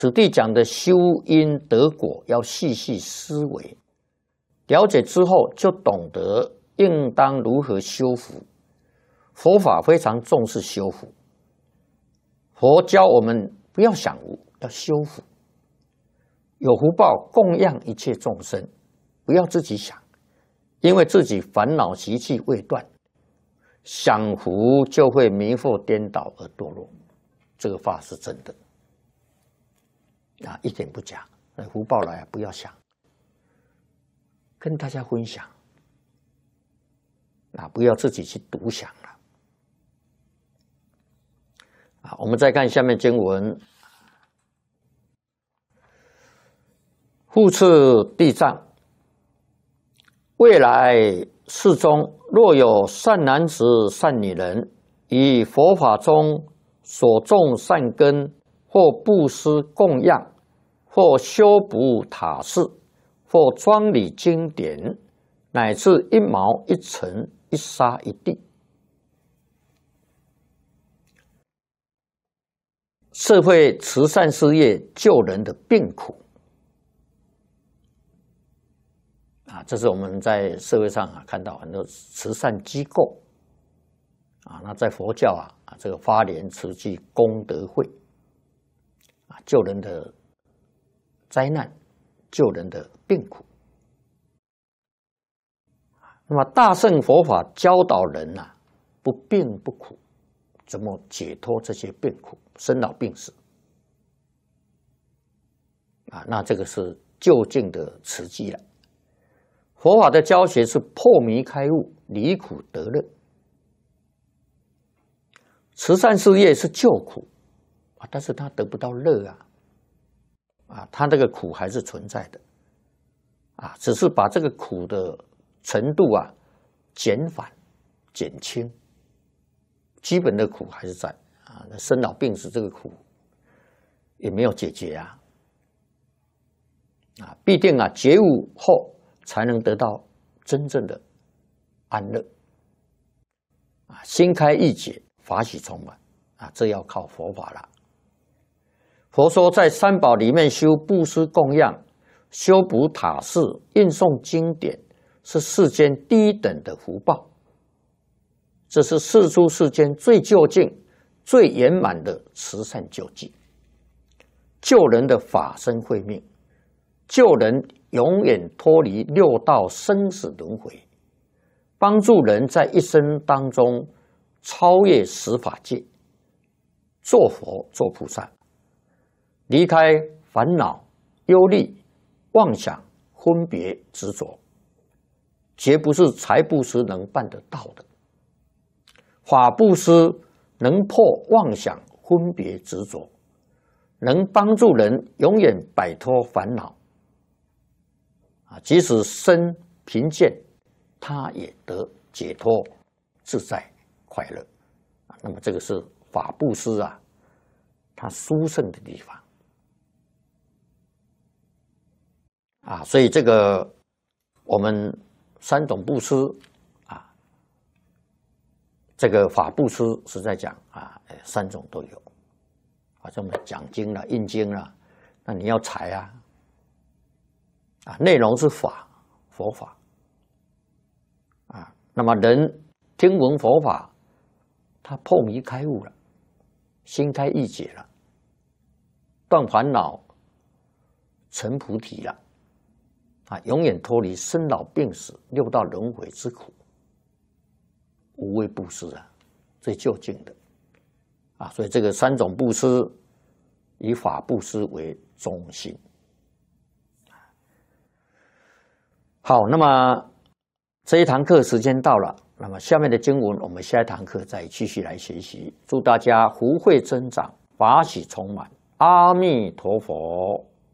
此地讲的修因得果，要细细思维，了解之后就懂得应当如何修福。佛法非常重视修福，佛教我们不要享福，要修福。有福报供养一切众生，不要自己想，因为自己烦恼习气未断，享福就会迷惑颠倒而堕落。这个话是真的。一点不假，福报来不要想，跟大家分享，不要自己去独享了。我们再看下面经文：复次地藏，未来世中，若有善男子、善女人，以佛法中所种善根，或布施供养，或修补塔寺，或庄理经典，乃至一毛一尘一沙一地，社会慈善事业救人的病苦这是我们在社会上看到很多慈善机构那在佛教这个花莲慈济功德会救人的灾难，救人的病苦。那么大乘佛法教导人不病不苦，怎么解脱这些病苦，生老病死那这个是究竟的慈济了。佛法的教学是破迷开悟，离苦得乐。慈善事业是救苦但是他得不到乐他这个苦还是存在的只是把这个苦的程度减缓减轻，基本的苦还是在生老病死这个苦也没有解决必定觉悟后才能得到真正的安乐心开意解，法喜充满这要靠佛法了。佛说在三宝里面修布施供养，修补塔寺，运诵经典，是世间第一等的福报。这是世出世间最究竟、最圆满的慈善救济，救人的法身慧命，救人永远脱离六道生死轮回，帮助人在一生当中超越十法界，做佛做菩萨，离开烦恼、忧虑、妄想、分别、执着，绝不是财布施能办得到的。法布施能破妄想、分别、执着，能帮助人永远摆脱烦恼即使身贫贱，他也得解脱、自在、快乐那么这个是法布施它殊胜的地方所以这个我们三种布施这个法布施是在讲三种都有像我们讲经啦、印经啦，那你要财内容是法，佛法那么人听闻佛法，他破迷开悟了，心开意解了，断烦恼，成菩提了永远脱离生老病死、六道轮回之苦，无畏布施最究竟的所以这个三种布施以法布施为中心。好，那么这一堂课时间到了，那么下面的经文我们下一堂课再继续来学习。祝大家福慧增长，法喜充满。阿弥陀佛。